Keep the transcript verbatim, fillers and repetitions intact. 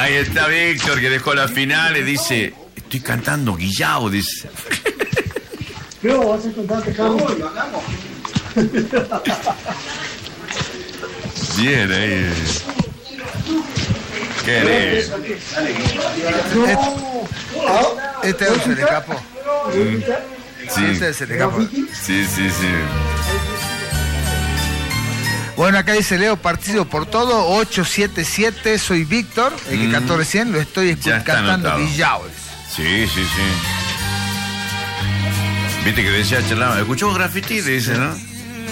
Ahí está Víctor, que dejó la final y dice, estoy cantando Guillao, dice. ¿Qué vas a contarte, Carlos? Bien, ahí. ¿Qué eres? Este audio se le escapó. Mm. Sí. Este se le escapó. Sí, sí, sí. Bueno, acá dice Leo, partido por todo, ocho siete siete, soy Víctor, el que Mm. cantó recién, lo estoy Ya está cantando anotado. Villao. Sí, sí, sí. Viste que decía, charlaba, escuchó Graffiti, dice, ¿no?